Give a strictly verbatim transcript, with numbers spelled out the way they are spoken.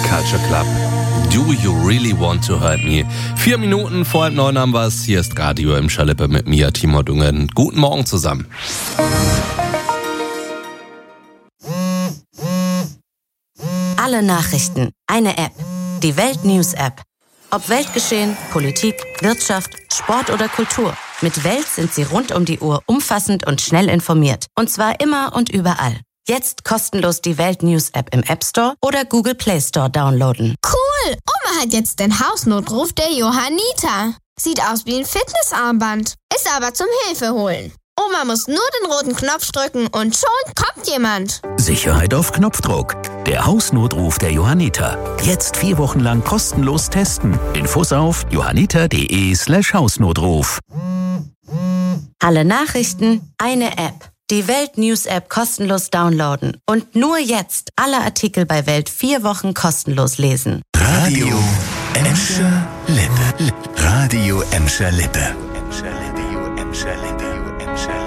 Culture Club. Do you really want to hurt me? Vier Minuten vor halb neun haben wir es. Hier ist Radio Emscher Lippe mit mir, Timo Dungen. Guten Morgen zusammen. Alle Nachrichten, eine App. Die Welt News App. Ob Weltgeschehen, Politik, Wirtschaft, Sport oder Kultur. Mit Welt sind Sie rund um die Uhr umfassend und schnell informiert. Und zwar immer und überall. Jetzt kostenlos die Welt News App im App Store oder Google Play Store downloaden. Cool! Oma hat jetzt den Hausnotruf der Johanniter. Sieht aus wie ein Fitnessarmband. Ist aber zum Hilfe holen. Oma muss nur den roten Knopf drücken und schon kommt jemand. Sicherheit auf Knopfdruck. Der Hausnotruf der Johanniter. Jetzt vier Wochen lang kostenlos testen. Infos auf johanniter.de slash Hausnotruf. Alle Nachrichten, eine App. Die Welt News App kostenlos downloaden. Und nur jetzt alle Artikel bei Welt vier Wochen kostenlos lesen. Radio Emscher Lippe. Radio Emscher Lippe.